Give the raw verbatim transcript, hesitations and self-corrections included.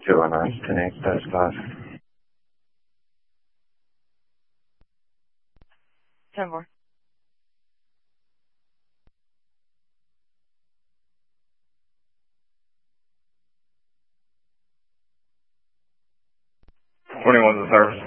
two one nine, ten eight, status five. ten four. twenty-one to service.